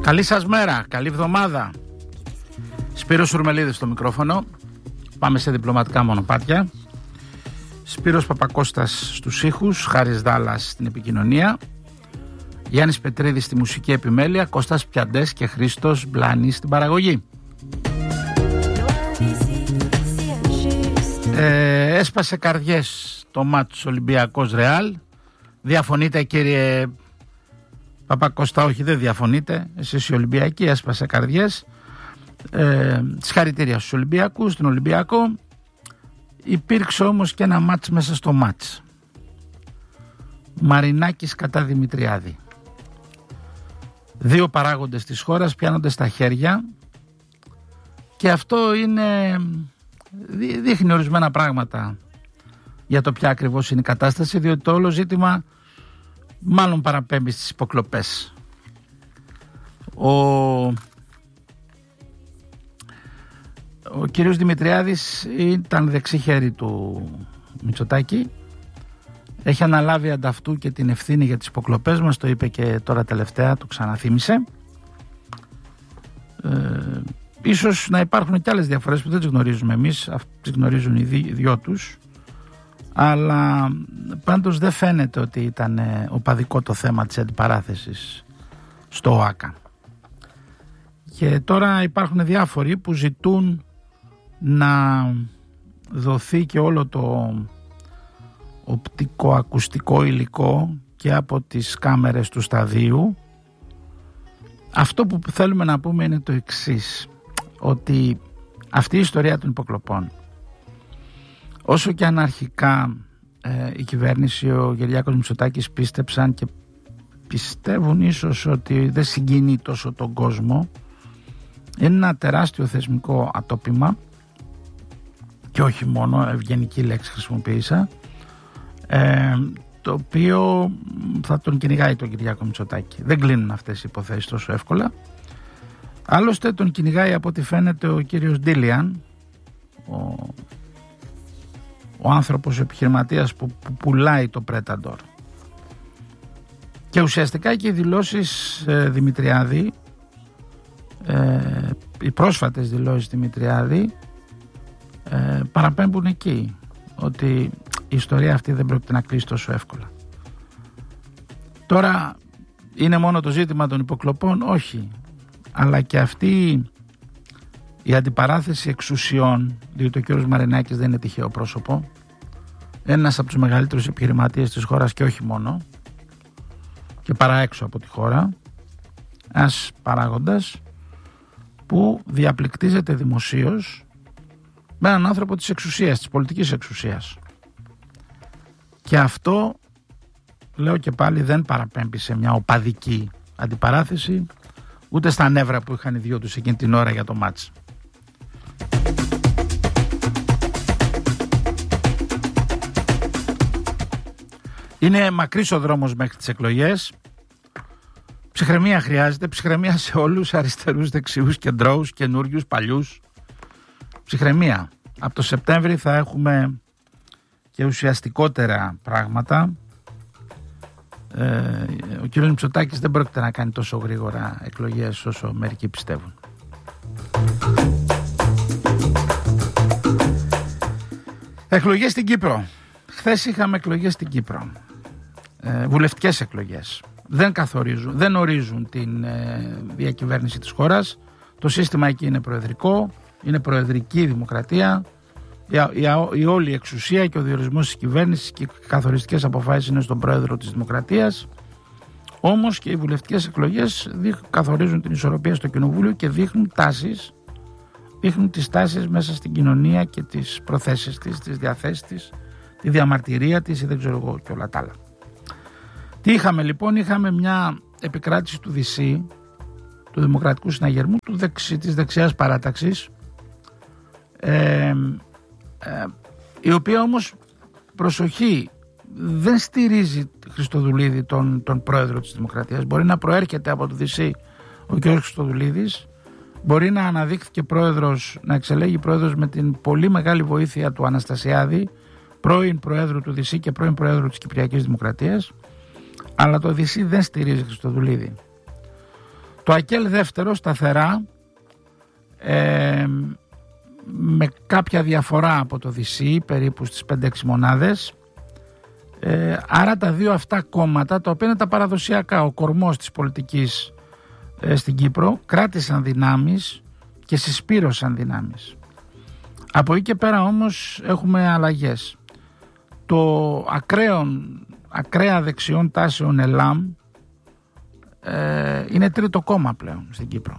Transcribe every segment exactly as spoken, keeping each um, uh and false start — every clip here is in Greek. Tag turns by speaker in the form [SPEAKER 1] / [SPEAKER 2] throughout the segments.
[SPEAKER 1] Καλή σας μέρα, καλή εβδομάδα. Σπύρος Σουρμελίδης στο μικρόφωνο. Πάμε σε διπλωματικά μονοπάτια. Σπύρος Παπακώστας στους ήχους, Χάρης Δάλλας στην επικοινωνία, Γιάννης Πετρίδης στη μουσική επιμέλεια, Κώστας Πιαντές και Χρήστος Μπλάνης στην παραγωγή. Ε, έσπασε καρδιές το μάτς Ολυμπιακός Ρεάλ. Διαφωνείτε κύριε Παπακώστα? Όχι, δεν διαφωνείτε. Εσείς οι Ολυμπιακοί, έσπασε καρδιές. Ε, συγχαρητήρια στους Ολυμπιακούς, στον Ολυμπιακό. Υπήρξε όμως και ένα μάτς μέσα στο μάτς. Μαρινάκης κατά Δημητριάδη. Δύο παράγοντες της χώρας πιάνονται στα χέρια και αυτό είναι, δείχνει ορισμένα πράγματα για το ποια ακριβώς είναι η κατάσταση, διότι το όλο ζήτημα μάλλον παραπέμπει στις υποκλοπές. Ο, ο κύριος Δημητριάδης ήταν δεξί χέρι του Μητσοτάκη. Έχει αναλάβει ανταυτού και την ευθύνη για τις υποκλοπές μας, το είπε και τώρα τελευταία, το ξαναθύμισε. Ε, ίσως να υπάρχουν και άλλες διαφορές που δεν τις γνωρίζουμε εμείς, τις γνωρίζουν οι δυο τους, αλλά πάντως δεν φαίνεται ότι ήταν οπαδικό το θέμα της αντιπαράθεσης στο ΟΑΚΑ. Και τώρα υπάρχουν διάφοροι που ζητούν να δοθεί και όλο το οπτικοακουστικό υλικό και από τις κάμερες του σταδίου. Αυτό που θέλουμε να πούμε είναι το εξής, ότι αυτή η ιστορία των υποκλοπών, όσο και αν αρχικά ε, η κυβέρνηση, ο Κυριάκος Μητσοτάκης πίστεψαν και πιστεύουν ίσως ότι δεν συγκινεί τόσο τον κόσμο, είναι ένα τεράστιο θεσμικό ατόπιμα και όχι μόνο, ευγενική λέξη χρησιμοποίησα, Ε, το οποίο θα τον κυνηγάει τον Κυριάκο Μητσοτάκη. Δεν κλείνουν αυτές οι υποθέσεις τόσο εύκολα. Άλλωστε τον κυνηγάει από ό,τι φαίνεται ο κύριος Ντίλιαν, ο, ο άνθρωπος επιχειρηματίας που, που πουλάει το Πρέταντορ. Και ουσιαστικά και οι δηλώσεις ε, Δημητριάδη, ε, οι πρόσφατες δηλώσεις Δημητριάδη ε, παραπέμπουν εκεί, ότι η ιστορία αυτή δεν πρόκειται να κλείσει τόσο εύκολα. Τώρα είναι μόνο το ζήτημα των υποκλοπών? Όχι. Αλλά και αυτή η αντιπαράθεση εξουσιών, διότι ο κ. Μαρινάκης δεν είναι τυχαίο πρόσωπο, ένας από τους μεγαλύτερους επιχειρηματίες της χώρας και όχι μόνο, και παρά έξω από τη χώρα, ένας παράγοντας που διαπληκτίζεται δημοσίως με έναν άνθρωπο της εξουσίας, της πολιτικής εξουσίας. Και αυτό, λέω και πάλι, δεν παραπέμπει σε μια οπαδική αντιπαράθεση, ούτε στα νεύρα που είχαν οι δυο τους εκείνη την ώρα για το μάτς. Είναι μακρύς ο δρόμος μέχρι τις εκλογές. Ψυχραιμία χρειάζεται, ψυχραιμία σε όλους, αριστερούς, δεξιούς, κεντρώους, καινούριους, παλιούς. Ψυχραιμία. Από το Σεπτέμβρη θα έχουμε και ουσιαστικότερα πράγματα. Ε, ο κ. Μητσοτάκης δεν πρόκειται να κάνει τόσο γρήγορα εκλογές όσο μερικοί πιστεύουν. Εκλογές στην Κύπρο. Χθες είχαμε εκλογές στην Κύπρο. Ε, βουλευτικές εκλογές. Δεν καθορίζουν, δεν ορίζουν την ε, διακυβέρνηση της χώρας. Το σύστημα εκεί είναι προεδρικό, είναι προεδρική δημοκρατία. Η, η, η όλη εξουσία και ο διορισμός της κυβέρνησης και οι καθοριστικές αποφάσεις είναι στον πρόεδρο της Δημοκρατίας. Όμως και οι βουλευτικές εκλογές καθορίζουν την ισορροπία στο κοινοβούλιο και δείχνουν τάσεις, δείχνουν τις τάσεις μέσα στην κοινωνία και τις προθέσεις της, τις διαθέσεις της, τη διαμαρτυρία της ή δεν ξέρω εγώ και όλα τα άλλα. Τι είχαμε λοιπόν? Είχαμε μια επικράτηση του ΔΥΣΥ, του Δημοκρατικού Συναγερμού, του δεξι, της δεξιάς παράταξης, ε, Ε, η οποία όμως, προσοχή, δεν στηρίζει Χριστοδουλίδη τον, τον πρόεδρο της Δημοκρατίας. Μπορεί να προέρχεται από το ΔΥΣΥ ο κ. Χριστοδουλίδης, μπορεί να αναδείχθηκε πρόεδρος, να εξελέγει πρόεδρος με την πολύ μεγάλη βοήθεια του Αναστασιάδη, πρώην πρόεδρου του ΔΥΣΥ και πρώην πρόεδρου της Κυπριακής Δημοκρατίας, αλλά το ΔΥΣΥ δεν στηρίζει Χριστοδουλίδη. Το ΑΚΕΛ δεύτερο σταθερά, ε, με κάποια διαφορά από το ΔΥΣΥ, περίπου στις πέντε έξι μονάδες. Ε, άρα τα δύο αυτά κόμματα, τα οποία είναι τα παραδοσιακά, ο κορμός της πολιτικής ε, στην Κύπρο, κράτησαν δυνάμεις και συσπήρωσαν δυνάμεις. Από εκεί και πέρα όμως έχουμε αλλαγές. Το ακραίων, ακραία δεξιών τάσεων ΕΛΑΜ ε, είναι τρίτο κόμμα πλέον στην Κύπρο.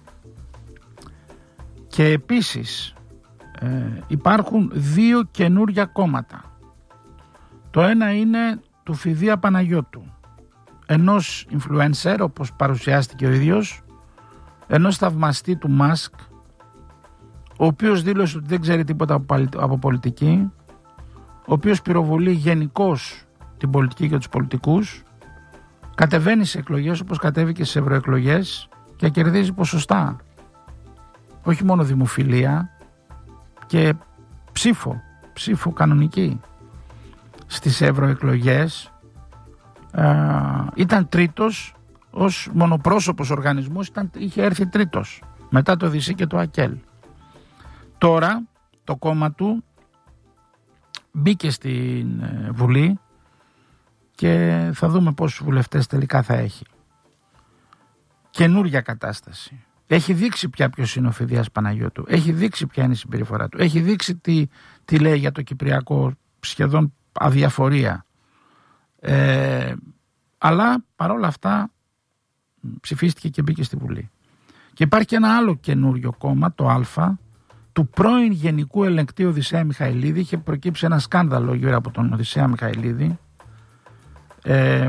[SPEAKER 1] Και επίσης ε, υπάρχουν δύο καινούρια κόμματα. Το ένα είναι του Φιδία Παναγιώτου, ενός influencer, όπως παρουσιάστηκε ο ίδιος, ενός θαυμαστή του Μάσκ, ο οποίος δήλωσε ότι δεν ξέρει τίποτα από πολιτική, ο οποίος πυροβολεί γενικώς την πολιτική και τους πολιτικούς, κατεβαίνει σε εκλογές όπως κατέβηκε σε ευρωεκλογές και κερδίζει ποσοστά. Όχι μόνο δημοφιλία, και ψήφο, ψήφο κανονική. Στις ευρωεκλογές ε, ήταν τρίτος, ως μονοπρόσωπος οργανισμός ήταν, είχε έρθει τρίτος μετά το ΔΥΣΥ και το ΑΚΕΛ. Τώρα το κόμμα του μπήκε στην Βουλή και θα δούμε πόσους βουλευτές τελικά θα έχει. Καινούρια κατάσταση. Έχει δείξει πια ποιος είναι ο Φιδίας Παναγιώτου. Έχει δείξει ποια είναι η συμπεριφορά του. Έχει δείξει τι, τι λέει για το κυπριακό, σχεδόν αδιαφορία. Ε, αλλά παρόλα αυτά ψηφίστηκε και μπήκε στη Βουλή. Και υπάρχει και ένα άλλο καινούριο κόμμα, το Α, του πρώην Γενικού Ελεγκτή Οδυσσέα Μιχαηλίδη. Είχε προκύψει ένα σκάνδαλο γύρω από τον Οδυσσέα Μιχαηλίδη. Ε,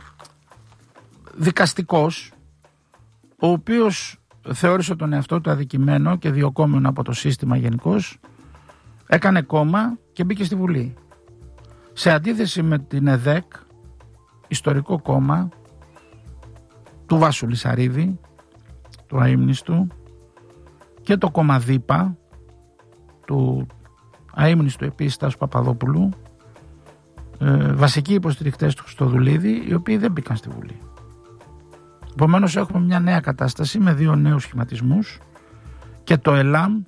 [SPEAKER 1] δικαστικός, ο οποίος θεώρησε τον εαυτό του αδικημένο και διωκόμενο από το σύστημα γενικώς, έκανε κόμμα και μπήκε στη Βουλή. Σε αντίθεση με την ΕΔΕΚ, ιστορικό κόμμα του Βάσου Λυσαρίδη, του αείμνηστου, και το κόμμα ΔΥΠΑ του αείμνηστου επίσης Τάσου Παπαδόπουλου, ε, βασικοί υποστηρικτές του Χριστοδουλίδη, οι οποίοι δεν μπήκαν στη Βουλή. Επομένως έχουμε μια νέα κατάσταση με δύο νέους σχηματισμούς και το ΕΛΑΜ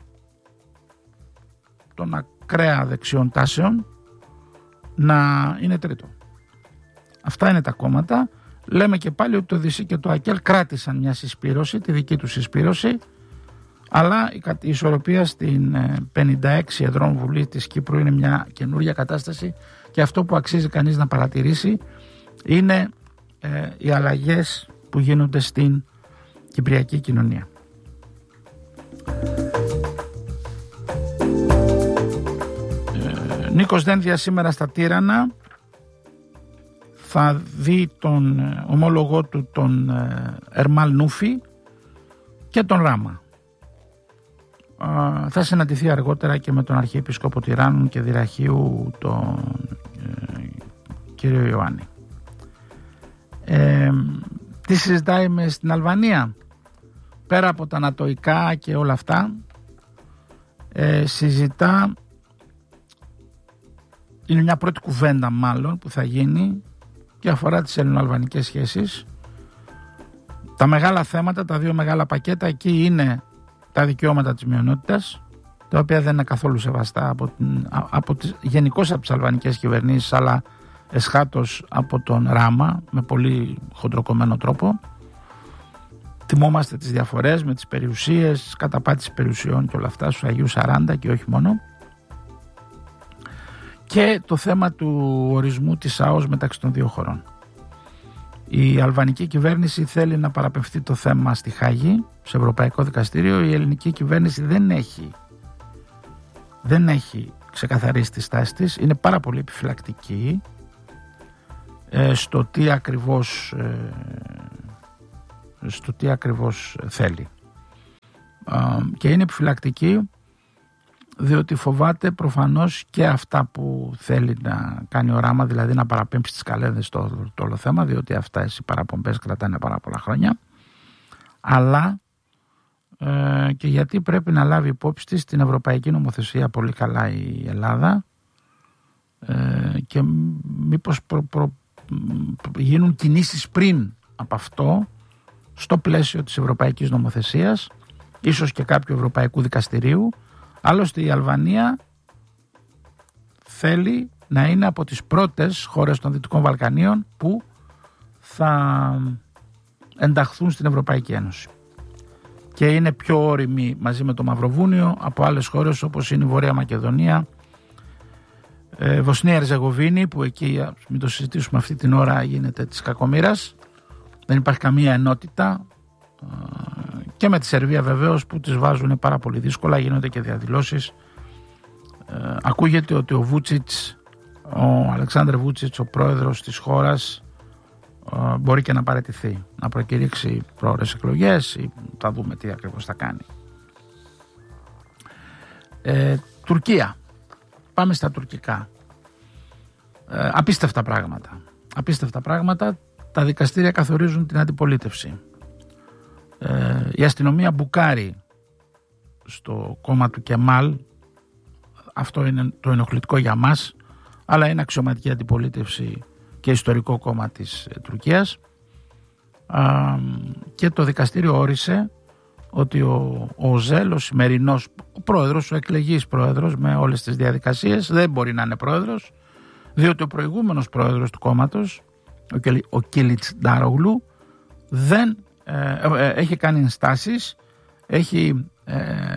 [SPEAKER 1] των ακραία δεξιών τάσεων να είναι τρίτο. Αυτά είναι τα κόμματα. Λέμε και πάλι ότι το ΔΥΣΥ και το ΑΚΕΛ κράτησαν μια συσπήρωση, τη δική του συσπήρωση, αλλά η ισορροπία στην πενήντα έξι εδρών Βουλή της Κύπρου είναι μια καινούρια κατάσταση, και αυτό που αξίζει κανείς να παρατηρήσει είναι ε, οι αλλαγές που γίνονται στην κυπριακή κοινωνία. Ε, Νίκος Δένδια σήμερα στα Τύρανα θα δει τον ομόλογό του, τον Ερμάλ Νούφη, και τον Ράμα. Ε, θα συναντηθεί αργότερα και με τον Αρχιεπίσκοπο Τυράννων και Δυραχείου, τον ε, κύριο Ιωάννη. Ε, τι συζητάει με στην Αλβανία? Πέρα από τα ανατοϊκά και όλα αυτά, ε, συζητά, είναι μια πρώτη κουβέντα μάλλον που θα γίνει και αφορά τις ελληνοαλβανικές σχέσεις. Τα μεγάλα θέματα, τα δύο μεγάλα πακέτα εκεί είναι τα δικαιώματα της μειονότητας, τα οποία δεν είναι καθόλου σεβαστά από, την, από τις, γενικώς από τις αλβανικές κυβερνήσεις, αλλά εσχάτως από τον Ράμα με πολύ χοντροκομμένο τρόπο. Θυμόμαστε τις διαφορές με τις περιουσίες, καταπάτηση περιουσιών και όλα αυτά στους Αγίους Σαράντα και όχι μόνο. Και το θέμα του ορισμού της ΑΟΣ μεταξύ των δύο χωρών. Η αλβανική κυβέρνηση θέλει να παραπευθεί το θέμα στη Χάγη, σε Ευρωπαϊκό Δικαστήριο. Η ελληνική κυβέρνηση δεν έχει, δεν έχει ξεκαθαρίσει τη στάση της. Είναι πάρα πολύ επιφυλακτική ε, στο τι ακριβώς, ε, στο τι ακριβώς θέλει. Ε, και είναι επιφυλακτική διότι φοβάται προφανώς και αυτά που θέλει να κάνει ο Ράμα, δηλαδή να παραπέμψει τις καλέδες στο το όλο θέμα, διότι αυτά οι παραπομπές κρατάνε πάρα πολλά χρόνια, αλλά ε, και γιατί πρέπει να λάβει υπόψη της την ευρωπαϊκή νομοθεσία πολύ καλά η Ελλάδα, ε, και μήπως προ, προ, γίνουν κινήσεις πριν από αυτό στο πλαίσιο της ευρωπαϊκής νομοθεσίας, ίσως και κάποιου ευρωπαϊκού δικαστηρίου. Άλλωστε η Αλβανία θέλει να είναι από τις πρώτες χώρες των Δυτικών Βαλκανίων που θα ενταχθούν στην Ευρωπαϊκή Ένωση. Και είναι πιο όριμη μαζί με το Μαυροβούνιο από άλλες χώρες όπως είναι η Βόρεια Μακεδονία, ε, Βοσνία Ερζεγοβίνη, που εκεί, μην το συζητήσουμε αυτή την ώρα, γίνεται της κακομοίρας. Δεν υπάρχει καμία ενότητα, ε, και με τη Σερβία βεβαίως που τις βάζουν πάρα πολύ δύσκολα, γίνονται και διαδηλώσεις. Ε, ακούγεται ότι ο Βούτσιτς, ο Αλεξάνδρ Βούτσιτς, ο πρόεδρος της χώρας, ε, μπορεί και να παραιτηθεί, να προκηρύξει πρόορες εκλογές, ή θα δούμε τι ακριβώς θα κάνει. Ε, Τουρκία. Πάμε στα τουρκικά. Ε, απίστευτα πράγματα. Απίστευτα πράγματα. Τα δικαστήρια καθορίζουν την αντιπολίτευση. Ε, η αστυνομία μπουκάρει στο κόμμα του Κεμάλ. Αυτό είναι το ενοχλητικό για μας, αλλά είναι αξιωματική αντιπολίτευση και ιστορικό κόμμα της ε, Τουρκίας. Α, και το δικαστήριο όρισε ότι ο, ο Οζέλ, ο σημερινός ο πρόεδρος, ο εκλεγής πρόεδρος με όλες τις διαδικασίες, δεν μπορεί να είναι πρόεδρος, διότι ο προηγούμενος πρόεδρος του κόμματος, ο, ο Κίλιτς Ντάρογλου, δεν ε, ε, έχει κάνει ενστάσεις, έχει ε,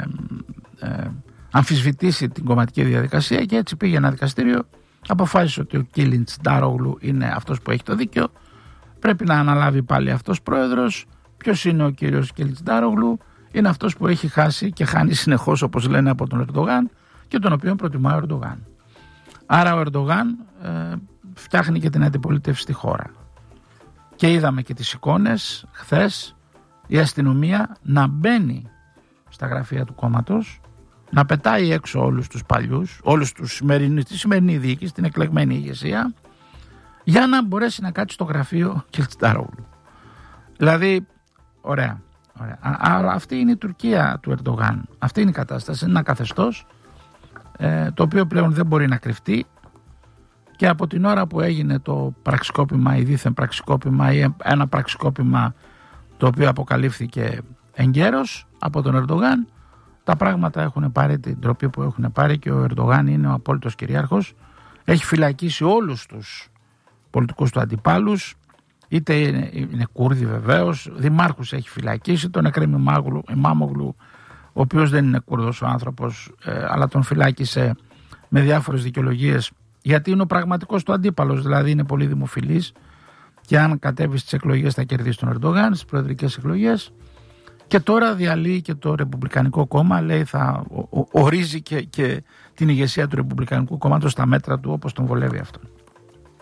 [SPEAKER 1] ε, αμφισβητήσει την κομματική διαδικασία και έτσι πήγε ένα δικαστήριο, αποφάσισε ότι ο Κίλιτς Ντάρογλου είναι αυτός που έχει το δίκαιο, πρέπει να αναλάβει πάλι αυτός πρόεδρος. Ποιος είναι ο κύριος Κίλιτς Ντάρογλου? Είναι αυτός που έχει χάσει και χάνει συνεχώς, όπως λένε, από τον Ερντογάν και τον οποίο προτιμάει ο Ερντογάν. Άρα ο Ερντογάν ε, φτιάχνει και την αντιπολίτευση στη χώρα. Και είδαμε και τις εικόνες χθες, η αστυνομία να μπαίνει στα γραφεία του κόμματος, να πετάει έξω όλους τους παλιούς, όλους τους σημερινούς, τη σημερινή διοίκηση, την εκλεγμένη ηγεσία, για να μπορέσει να κάτσει στο γραφείο Κίλιτς Ντάρογλου. Δηλαδή, ωραία. ωραία. Άρα αυτή είναι η Τουρκία του Ερντογάν. Αυτή είναι η κατάσταση. Είναι ένα καθεστώς ε, το οποίο πλέον δεν μπορεί να κρυφτεί, και από την ώρα που έγινε το πραξικόπημα ή δίθεν πραξικόπημα ή ένα πραξικόπημα το οποίο αποκαλύφθηκε εγκαίρος από τον Ερντογάν, τα πράγματα έχουν πάρει την τροπή που έχουν πάρει και ο Ερντογάν είναι ο απόλυτος κυριάρχος. Έχει φυλακίσει όλους τους πολιτικούς του αντιπάλους, είτε είναι, είναι Κούρδοι βεβαίως, δημάρχους έχει φυλακίσει, τον Εκρέμ Ημάμογλου, ο οποίος δεν είναι Κούρδος ο άνθρωπος, ε, αλλά τον φυλάκισε με διάφορες δικαιολογίες, γιατί είναι ο πραγματικός του αντίπαλος, δηλαδή είναι πολύ δημοφιλής και αν κατέβει στις εκλογές θα κερδίσει τον Ερντογάν, στις προεδρικές εκλογές. Και τώρα διαλύει και το Ρεπουμπλικανικό Κόμμα, λέει θα ο, ο, ορίζει και, και την ηγεσία του Ρεπουμπλικανικού Κόμματος στα μέτρα του όπως τον βολεύει αυτό.